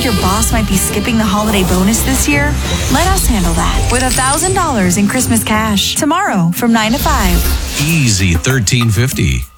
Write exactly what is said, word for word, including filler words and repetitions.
think your boss might be skipping the holiday bonus this year? Let us handle that with one thousand dollars in Christmas cash tomorrow from nine to five. Easy thirteen fifty.